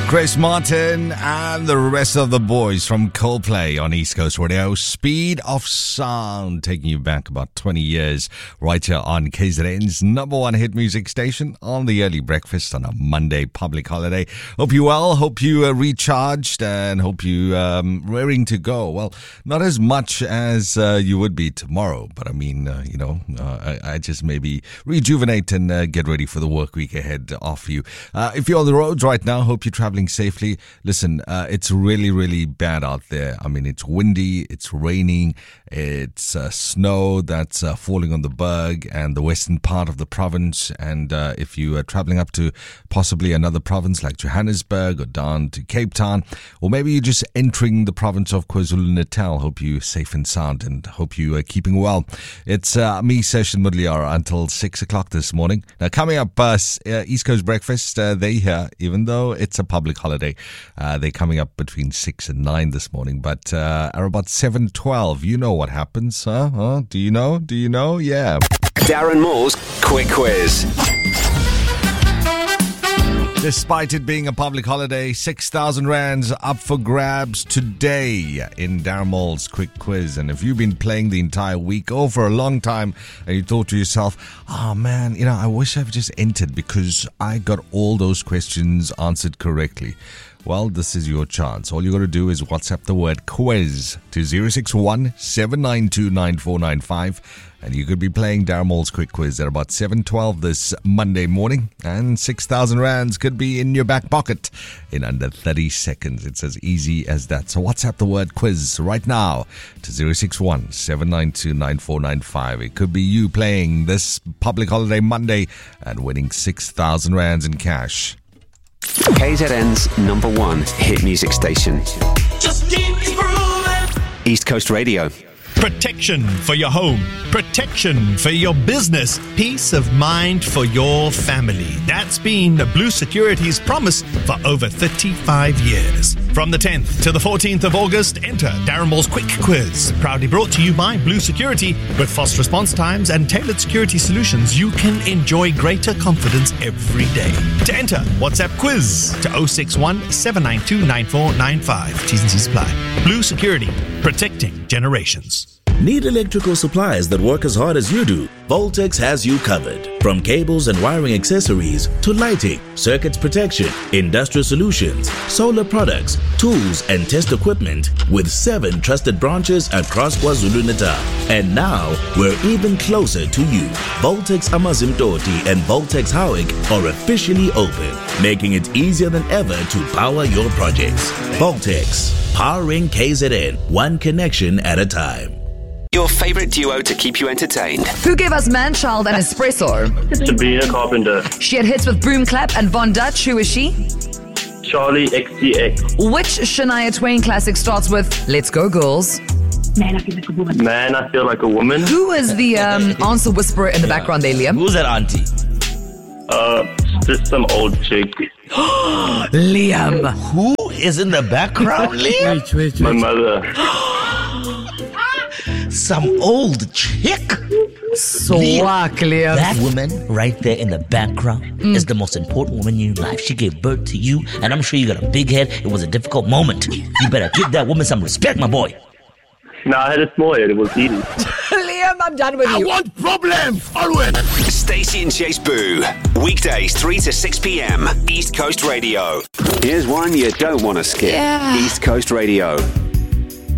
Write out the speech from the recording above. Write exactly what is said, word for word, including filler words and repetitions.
Chris Martin and the rest of the boys from Coldplay on East Coast Radio. Speed of Sound, taking you back about twenty years right here on K Z N's number one hit music station on the early breakfast on a Monday public holiday. Hope you well, hope you uh, recharged, and hope you um, raring to go. Well, not as much as uh, you would be tomorrow, but I mean, uh, you know, uh, I, I just maybe rejuvenate and uh, get ready for the work week ahead of you. Uh, if you're on the roads right now, hope you're traveling safely. Listen, uh, it's really, really bad out there. I mean, it's windy, it's raining, it's uh, snow that's uh, falling on the Berg and the western part of the province. And uh, if you are traveling up to possibly another province like Johannesburg or down to Cape Town, or maybe you're just entering the province of KwaZulu-Natal, hope you're safe and sound and hope you are keeping well. It's uh, me, Session Mudliara, until six o'clock this morning. Now, coming up, uh, East Coast Breakfast, uh, they here, even though it's a public holiday. Uh, they're coming up between six and nine this morning, but uh, at about seven twelve, you know what happens, huh? huh? Do you know? Do you know? Yeah. Darren Moore's Quick Quiz. Despite it being a public holiday, six thousand rands up for grabs today in Darren Moore's Quick Quiz. And if you've been playing the entire week or for a long time and you thought to yourself, oh man, you know, I wish I've just entered because I got all those questions answered correctly. Well, this is your chance. All you got to do is WhatsApp the word quiz to zero six one, seven nine two, nine four nine five. And you could be playing Darren Moore's Quick Quiz at about seven twelve this Monday morning. And six thousand rands could be in your back pocket in under thirty seconds. It's as easy as that. So WhatsApp the word quiz right now to zero six one, seven nine two, nine four nine five. It could be you playing this public holiday Monday and winning six thousand rands in cash. K Z N's number one hit music station. Just keep grooving. East Coast Radio. Protection for your home, protection for your business, peace of mind for your family. That's been Blue Security's promise for over thirty-five years. From the tenth to the fourteenth of August, enter Darren Moore's Quick Quiz. Proudly brought to you by Blue Security. With fast response times and tailored security solutions, you can enjoy greater confidence every day. To enter, WhatsApp quiz to zero six one, seven nine two, nine four nine five. T's and C's apply. Blue Security, protecting generations. Need electrical supplies that work as hard as you do? Voltex has you covered. From cables and wiring accessories to lighting, circuits protection, industrial solutions, solar products, tools and test equipment with seven trusted branches across KwaZulu-Natal. And now, we're even closer to you. Voltex Amazimtoti and Voltex Howick are officially open, making it easier than ever to power your projects. Voltex, powering K Z N, one connection at a time. Your favorite duo to keep you entertained. Who gave us Manchild and Espresso? Sabrina Carpenter. She had hits with Boom Clap and Von Dutch. Who is she? Charlie X T X. Which Shania Twain classic starts with Let's Go Girls? Man, I feel like a woman. Man, I feel like a woman. Who is the um, answer whisperer in the yeah. background there, Liam? Who's that auntie? Uh, just some old chick. Liam. Who is in the background, Liam? Wait, wait, wait. My mother. Some old chick. Swag, Liam. That woman right there in the background mm. is the most important woman in your life. She gave birth to you, and I'm sure you got a big head. It was a difficult moment. You better give that woman some respect, my boy. No, I had a small head. It was easy. Liam, I'm done with I you. I want problems, always. Stacey and Chase Boo. Weekdays, three to six p.m. East Coast Radio. Here's one you don't want to skip. Yeah. East Coast Radio.